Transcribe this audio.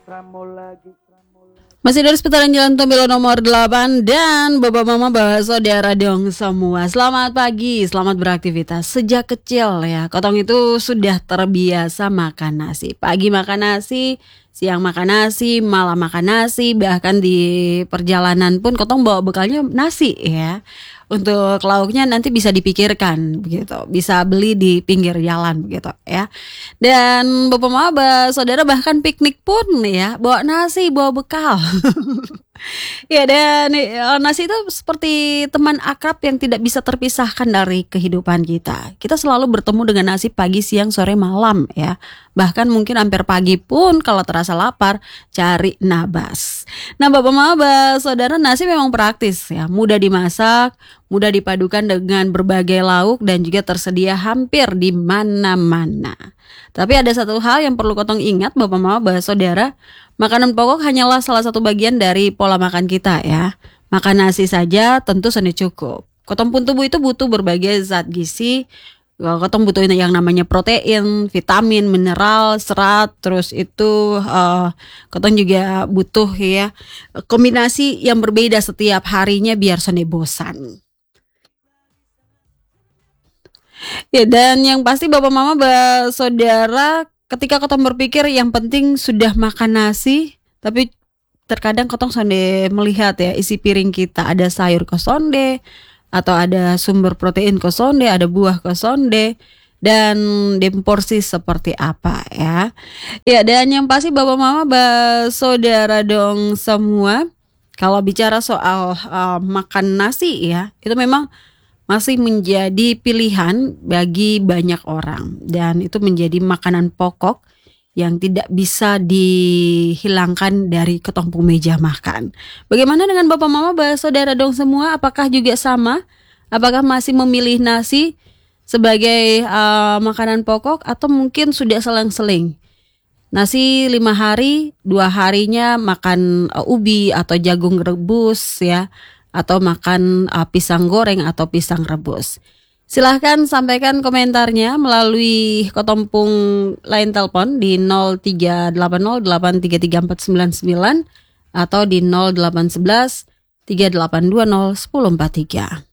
Masih dari seputaran Jalan Tombelo nomor 8 dan Bapak Mama Bapak Saudara dong semua. Selamat pagi, selamat beraktivitas. Sejak kecil ya, Kotong itu sudah terbiasa makan nasi. Pagi makan nasi, siang makan nasi, malam makan nasi. Bahkan di perjalanan pun Kotong bawa bekalnya nasi ya. Untuk lauknya nanti bisa dipikirkan begitu, bisa beli di pinggir jalan begitu ya. Dan Bapak Mama Bapak Saudara bahkan piknik pun ya, bawa nasi, bawa bekal. Ya dan nasi itu seperti teman akrab yang tidak bisa terpisahkan dari kehidupan kita. Kita selalu bertemu dengan nasi pagi, siang, sore, malam ya. Bahkan mungkin hampir pagi pun kalau terasa lapar cari nabas. Nah Bapak Mama Bapak Saudara, nasi memang praktis ya, mudah dimasak, mudah dipadukan dengan berbagai lauk dan juga tersedia hampir di mana-mana. Tapi ada satu hal yang perlu Kotong ingat Bapak Mama Bapak Saudara, makanan pokok hanyalah salah satu bagian dari pola makan kita ya. Makan nasi saja tentu sudah cukup. Kotong pun tubuh itu butuh berbagai zat gizi. Kotong butuh yang namanya protein, vitamin, mineral, serat. Terus itu Kotong juga butuh ya kombinasi yang berbeda setiap harinya biar sonde bosan. Ya dan yang pasti Bapak Mama Bapak Saudara, ketika Kotong berpikir yang penting sudah makan nasi, tapi terkadang Kotong sonde melihat ya isi piring kita ada sayur kosonde atau ada sumber protein kosonde, ada buah kosonde dan di porsi seperti apa ya. Ya dan yang pasti Bapak Mama Bapak Saudara dong semua, kalau bicara soal makan nasi ya, itu memang masih menjadi pilihan bagi banyak orang dan itu menjadi makanan pokok yang tidak bisa dihilangkan dari ketongpung meja makan. Bagaimana dengan Bapak Mama Bapak Saudara dong semua? Apakah juga sama? Apakah masih memilih nasi sebagai makanan pokok atau mungkin sudah selang-seling? Nasi 5 hari, 2 harinya makan ubi atau jagung rebus ya, atau makan pisang goreng atau pisang rebus. Silahkan sampaikan komentarnya melalui Kotompung line telepon di 0380833499 atau di 0811 3820 1043.